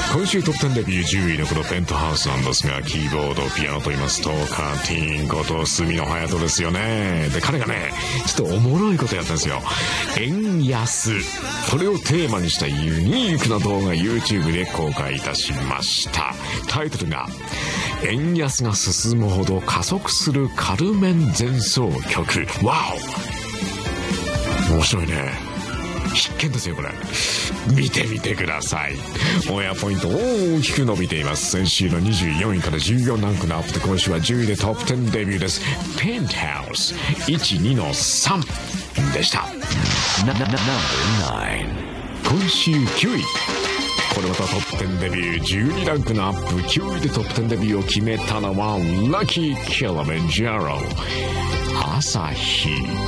今週トップ10デビュー10位のこのペントハウスなんですが、キーボードピアノと言いますとカーティーンこと住野隼人ですよね。で彼がねちょっとおもろいことやったんですよ。円安、これをテーマにしたユニークな動画 YouTube で公開いたしました。タイトルが円安が進むほど加速するカルメン前奏曲。ワオ、面白いね。必見ですよこれ。見てみてください。オンエアポイント大きく伸びています。先週の24位から14ランクのアップで今週は10位でトップ10デビューです。ペントハウス 12 の3でした。今週9位、これまたトップ10デビュー12ランクのアップ、9位でトップ10デビューを決めたのはラッキーキリマンジャロ朝日。